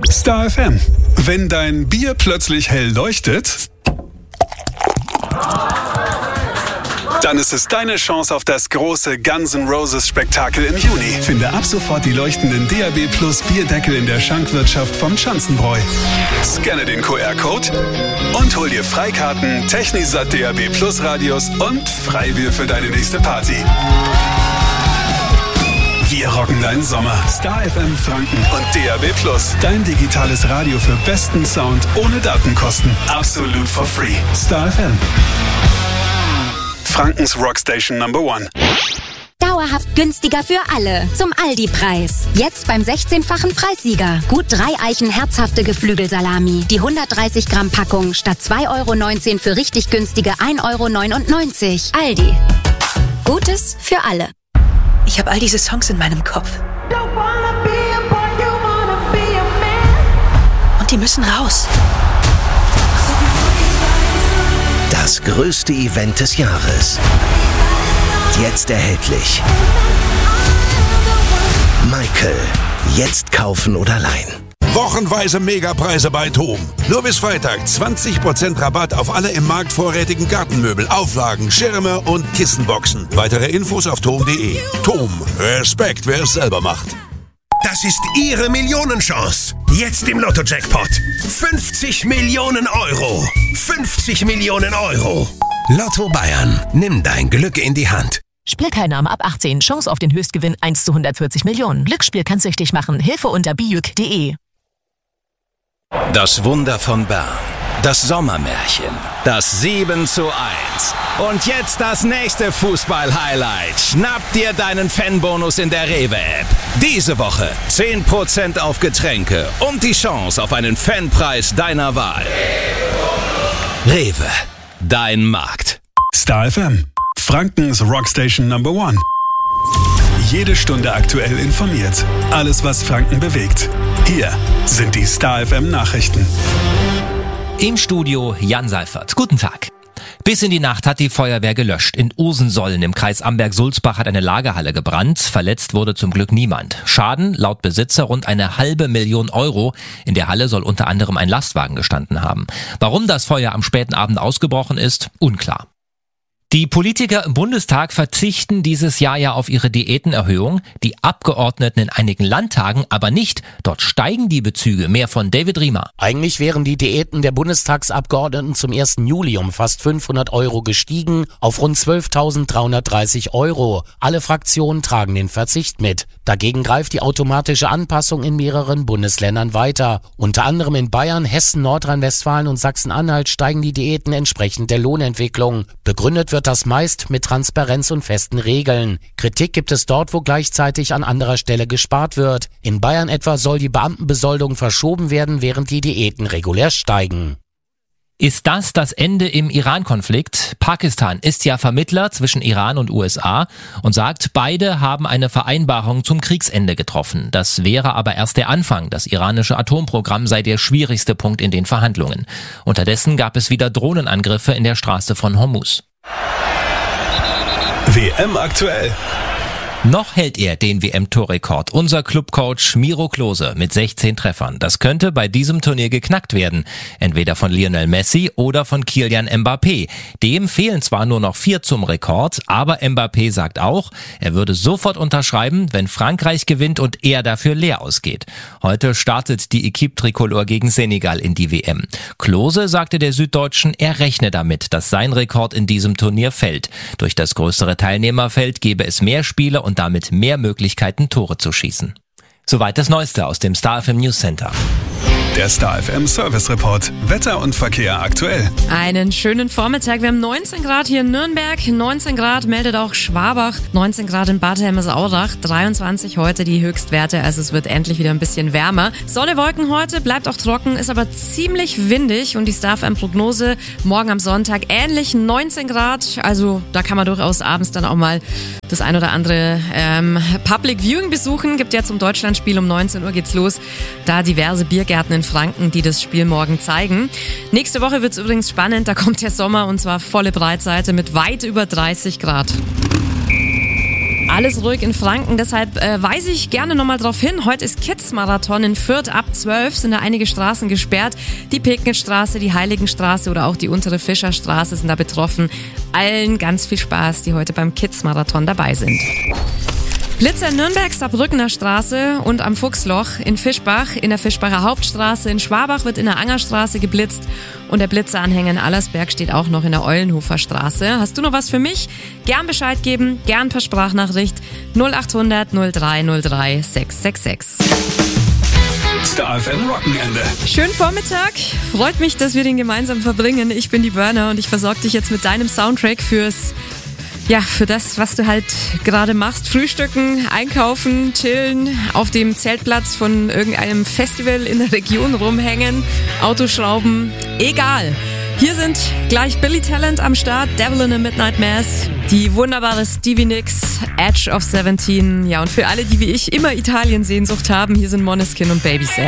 Star FM. Wenn dein Bier plötzlich hell leuchtet, dann ist es deine Chance auf das große Guns N' Roses Spektakel im Juni. Finde ab sofort die leuchtenden DAB Plus Bierdeckel in der Schankwirtschaft vom Schanzenbräu. Scanne den QR-Code und hol dir Freikarten, Technisat DAB Plus Radios und Freibier für deine nächste Party. Wir rocken deinen Sommer. Star FM Franken und DAB Plus. Dein digitales Radio für besten Sound ohne Datenkosten. Absolut for free. Star FM. Frankens Rockstation Number 1. Dauerhaft günstiger für alle. Zum Aldi-Preis. Jetzt beim 16-fachen Preissieger. Gut 3 Eichen herzhafte Geflügelsalami. Die 130 Gramm Packung statt 2,19 € für richtig günstige 1,99 €. Aldi. Gutes für alle. Ich habe all diese Songs in meinem Kopf. Und die müssen raus. Das größte Event des Jahres. Jetzt erhältlich. Michael. Jetzt kaufen oder leihen. Wochenweise Megapreise bei TOM. Nur bis Freitag 20% Rabatt auf alle im Markt vorrätigen Gartenmöbel, Auflagen, Schirme und Kissenboxen. Weitere Infos auf tom.de. TOM. Respekt, wer es selber macht. Das ist Ihre Millionenchance. Jetzt im Lotto-Jackpot. 50 Millionen Euro. 50 Millionen Euro. Lotto Bayern. Nimm dein Glück in die Hand. Spielteilnahme ab 18. Chance auf den Höchstgewinn 1 zu 140 Millionen. Glücksspiel kann süchtig machen. Hilfe unter bijuk.de. Das Wunder von Bern. Das Sommermärchen. Das 7:1. Und jetzt das nächste Fußball-Highlight. Schnapp dir deinen Fanbonus in der Rewe-App. Diese Woche 10% auf Getränke und die Chance auf einen Fanpreis deiner Wahl. Rewe. Dein Markt. Star FM. Frankens Rockstation Number 1. Jede Stunde aktuell informiert. Alles, was Franken bewegt. Hier sind die Star FM Nachrichten. Im Studio Jan Seifert. Guten Tag. Bis in die Nacht hat die Feuerwehr gelöscht. In Usensollen im Kreis Amberg-Sulzbach hat eine Lagerhalle gebrannt. Verletzt wurde zum Glück niemand. Schaden laut Besitzer rund 500.000 €. In der Halle soll unter anderem ein Lastwagen gestanden haben. Warum das Feuer am späten Abend ausgebrochen ist, unklar. Die Politiker im Bundestag verzichten dieses Jahr ja auf ihre Diätenerhöhung, die Abgeordneten in einigen Landtagen aber nicht. Dort steigen die Bezüge. Mehr von David Riemer. Eigentlich wären die Diäten der Bundestagsabgeordneten zum 1. Juli um fast 500 € gestiegen auf rund 12.330 €. Alle Fraktionen tragen den Verzicht mit. Dagegen greift die automatische Anpassung in mehreren Bundesländern weiter. Unter anderem in Bayern, Hessen, Nordrhein-Westfalen und Sachsen-Anhalt steigen die Diäten entsprechend der Lohnentwicklung. Begründet wird das meist mit Transparenz und festen Regeln. Kritik gibt es dort, wo gleichzeitig an anderer Stelle gespart wird. In Bayern etwa soll die Beamtenbesoldung verschoben werden, während die Diäten regulär steigen. Ist das Ende im Iran-Konflikt? Pakistan ist ja Vermittler zwischen Iran und USA und sagt, beide haben eine Vereinbarung zum Kriegsende getroffen. Das wäre aber erst der Anfang. Das iranische Atomprogramm sei der schwierigste Punkt in den Verhandlungen. Unterdessen gab es wieder Drohnenangriffe in der Straße von Hormuz. WM aktuell. Noch hält er den WM-Torrekord. Unser Clubcoach Miro Klose mit 16 Treffern. Das könnte bei diesem Turnier geknackt werden. Entweder von Lionel Messi oder von Kylian Mbappé. Dem fehlen zwar nur noch 4 zum Rekord, aber Mbappé sagt auch, er würde sofort unterschreiben, wenn Frankreich gewinnt und er dafür leer ausgeht. Heute startet die Equipe Tricolore gegen Senegal in die WM. Klose sagte der Süddeutschen, er rechne damit, dass sein Rekord in diesem Turnier fällt. Durch das größere Teilnehmerfeld gebe es mehr Spiele und damit mehr Möglichkeiten, Tore zu schießen. Soweit das Neueste aus dem Star FM News Center. Der Star FM Service Report. Wetter und Verkehr aktuell. Einen schönen Vormittag. Wir haben 19 Grad hier in Nürnberg, 19 Grad meldet auch Schwabach, 19 Grad in Bad Helmers-Aurach, 23 heute die Höchstwerte, also es wird endlich wieder ein bisschen wärmer. Sonne, Wolken heute, bleibt auch trocken, ist aber ziemlich windig und die Star FM Prognose morgen am Sonntag ähnlich 19 Grad, also da kann man durchaus abends dann auch mal das ein oder andere Public Viewing besuchen. Gibt ja zum Deutschlandspiel um 19 Uhr geht's los, da diverse Biergärten in Franken, die das Spiel morgen zeigen. Nächste Woche wird's übrigens spannend, da kommt der Sommer und zwar volle Breitseite mit weit über 30 Grad. Alles ruhig in Franken, deshalb weise ich gerne nochmal drauf hin. Heute ist Kids-Marathon in Fürth. Ab 12 sind da einige Straßen gesperrt. Die Pegnitz-Straße, die Heiligenstraße oder auch die untere Fischerstraße sind da betroffen. Allen ganz viel Spaß, die heute beim Kids-Marathon dabei sind. Blitzer in Nürnberg, Saarbrückener Straße und am Fuchsloch in Fischbach, in der Fischbacher Hauptstraße, in Schwabach wird in der Angerstraße geblitzt und der Blitzeranhänger in Allersberg steht auch noch in der Eulenhofer Straße. Hast du noch was für mich? Gern Bescheid geben, gern per Sprachnachricht 0800 0303 666. Star FM Wochenende. Schönen Vormittag, freut mich, dass wir den gemeinsam verbringen. Ich bin die Berner und ich versorge dich jetzt mit deinem Soundtrack für das, was du halt gerade machst. Frühstücken, einkaufen, chillen, auf dem Zeltplatz von irgendeinem Festival in der Region rumhängen, Autoschrauben, egal. Hier sind gleich Billy Talent am Start, Devil in a Midnight Mass, die wunderbare Stevie Nicks, Edge of 17. Ja, und für alle, die wie ich immer Italien-Sehnsucht haben, hier sind Måneskin und Babyset.